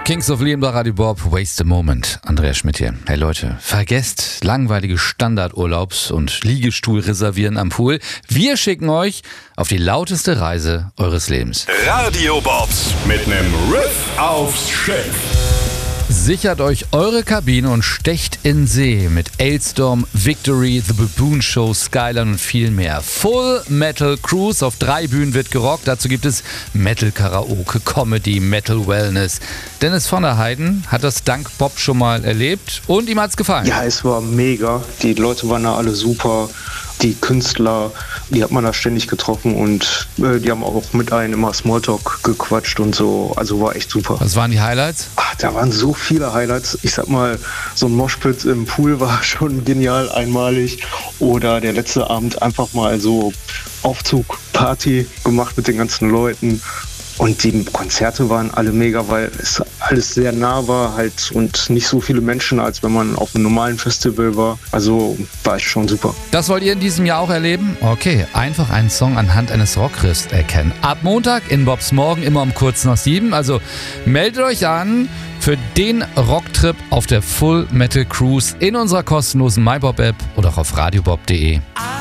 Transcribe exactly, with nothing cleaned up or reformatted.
Kings of Leon bei Radio Bob, Waste a Moment. Andreas Schmidt hier. Hey Leute, vergesst langweilige Standardurlaubs- und Liegestuhl reservieren am Pool. Wir schicken euch auf die lauteste Reise eures Lebens. Radio Bobs mit nem Riff aufs Schiff. Sichert euch eure Kabine und stecht in See mit Ailstorm, Victory, The Baboon Show, Skyline und viel mehr. Full Metal Cruise auf drei Bühnen wird gerockt. Dazu gibt es Metal Karaoke, Comedy, Metal Wellness. Dennis von der Heiden hat das dank Bob schon mal erlebt und ihm hat's gefallen. Ja, es war mega. Die Leute waren da alle super. Die Künstler, die hat man da ständig getroffen und äh, die haben auch mit einem immer Smalltalk gequatscht und so. Also war echt super. Was waren die Highlights? Ach, da waren so viele Highlights. Ich sag mal, so ein Moshpit im Pool war schon genial, einmalig. Oder der letzte Abend einfach mal so Aufzug-Party gemacht mit den ganzen Leuten. Und die Konzerte waren alle mega, weil es alles sehr nah war halt und nicht so viele Menschen, als wenn man auf einem normalen Festival war. Also war es schon super. Das wollt ihr in diesem Jahr auch erleben? Okay, einfach einen Song anhand eines Rockriffs erkennen. Ab Montag in Bobs Morgen immer um kurz nach sieben. Also meldet euch an für den Rocktrip auf der Full Metal Cruise in unserer kostenlosen MyBob-App oder auch auf radiobob punkt de.